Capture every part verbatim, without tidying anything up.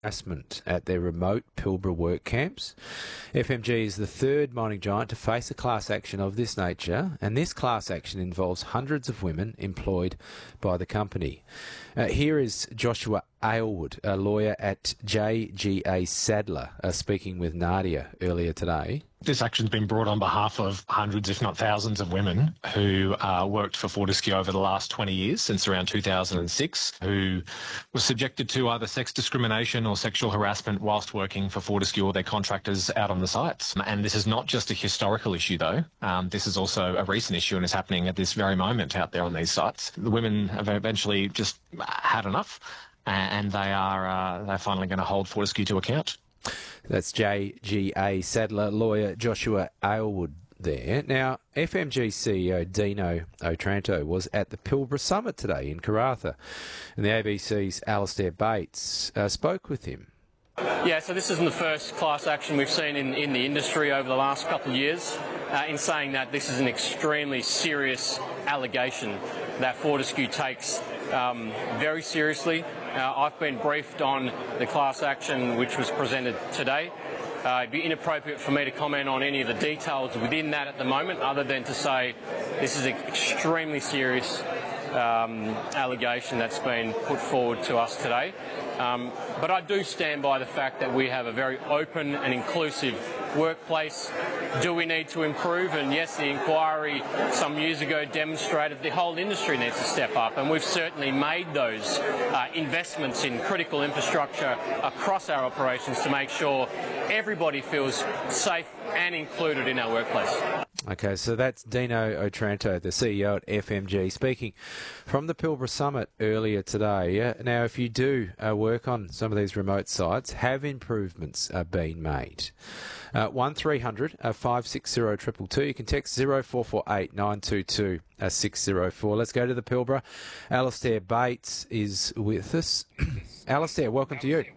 harassment at their remote Pilbara work camps. F M G is the third mining giant to face a class action of this nature, and this class action involves hundreds of women employed by the company. Uh, here is Joshua Aylward, a lawyer at J G A Sadler, uh, speaking with Nadia earlier today. This action's been brought on behalf of hundreds, if not thousands, of women who uh, worked for Fortescue over the last twenty years, since around two thousand six, who were subjected to either sex discrimination or sexual harassment whilst working for Fortescue or their contractors out on the sites. And this is not just a historical issue, though. Um, this is also a recent issue and is happening at this very moment out there on these sites. The women have eventually just had enough, and they are uh, they're finally going to hold Fortescue to account. That's J G A Sadler lawyer Joshua Aylward there. Now, F M G C E O Dino Otranto was at the Pilbara Summit today in Karratha, and the A B C's Alastair Bates uh, spoke with him. Yeah, so this isn't the first class action we've seen in, in the industry over the last couple of years. Uh, in saying that, this is an extremely serious allegation that Fortescue takes um, very seriously. Uh, I've been briefed on the class action which was presented today. Uh, it'd be inappropriate for me to comment on any of the details within that at the moment, other than to say this is an extremely serious um, allegation that's been put forward to us today. Um, but I do stand by the fact that we have a very open and inclusive workplace. Do we need to improve? And yes, the inquiry some years ago demonstrated the whole industry needs to step up, and we've certainly made those uh, investments in critical infrastructure across our operations to make sure everybody feels safe and included in our workplace. Okay, so that's Dino Otranto, the C E O at F M G, speaking from the Pilbara Summit earlier today. Uh, now, if you do uh, work on some of these remote sites, have improvements uh, been made? Uh, one three hundred five six zero two two two. You can text zero four four eight nine two two six zero four. Let's go to the Pilbara. Alastair Bates is with us. Alastair, welcome to you.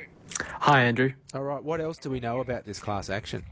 Hi, Andrew. All right, what else do we know about this class action?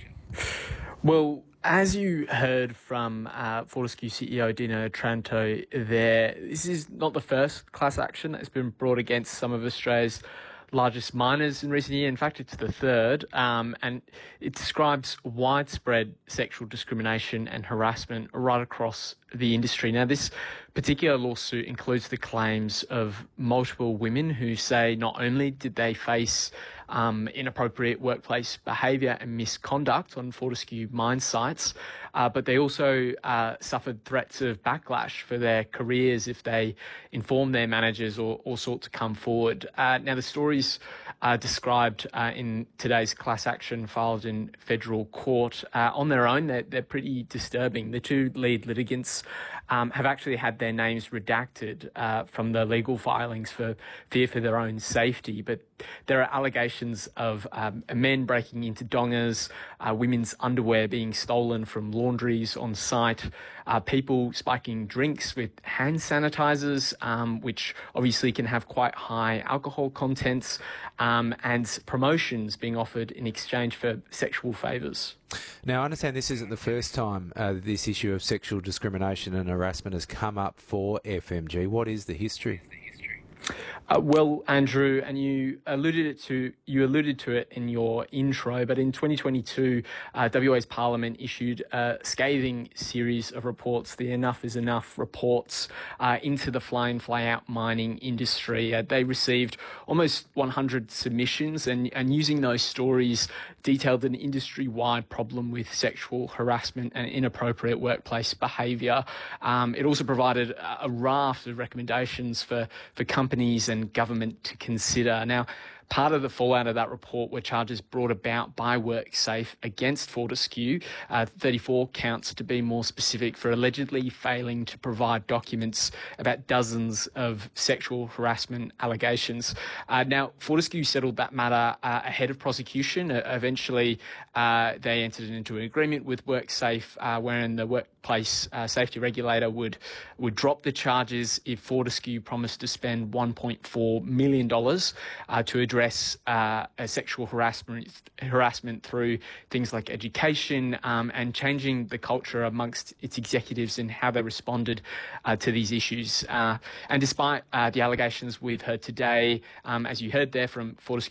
Well, as you heard from uh, Fortescue C E O Dino Otranto there, this is not the first class action that's been brought against some of Australia's largest miners in recent years. In fact, it's the third, um, and it describes widespread sexual discrimination and harassment right across the industry. Now, this particular lawsuit includes the claims of multiple women who say not only did they face um, inappropriate workplace behaviour and misconduct on Fortescue mine sites, uh, but they also uh, suffered threats of backlash for their careers if they informed their managers or, or sought to come forward. Uh, now, the stories are described uh, in today's class action filed in federal court. Uh, on their own, they're, they're pretty disturbing. The two lead litigants um, have actually had their names redacted uh, from the legal filings for fear for their own safety, but there are allegations of um, men breaking into dongers, uh, women's underwear being stolen from laundries on site, uh, people spiking drinks with hand sanitizers, um, which obviously can have quite high alcohol contents, um, and promotions being offered in exchange for sexual favours. Now, I understand this isn't the first time uh, this issue of sexual discrimination and harassment has come up for F M G. What is the history? Uh, well, Andrew, and you alluded it to you alluded to it in your intro, but in twenty twenty-two, uh, W A's Parliament issued a scathing series of reports, the Enough is Enough reports, uh, into the fly-in, fly-out mining industry. Uh, they received almost one hundred submissions, and, and using those stories detailed an industry-wide problem with sexual harassment and inappropriate workplace behaviour. Um, it also provided a raft of recommendations for, for companies and government to consider. Now, part of the fallout of that report were charges brought about by WorkSafe against Fortescue, uh, thirty-four counts to be more specific, for allegedly failing to provide documents about dozens of sexual harassment allegations. Uh, now, Fortescue settled that matter uh, ahead of prosecution. Uh, eventually, uh, they entered into an agreement with WorkSafe uh, wherein the workplace uh, safety regulator would, would drop the charges if Fortescue promised to spend one point four million dollars uh, to address address uh, sexual harassment harassment through things like education um, and changing the culture amongst its executives and how they responded uh, to these issues. Uh, and despite uh, the allegations we've heard today, um, as you heard there from Fortescue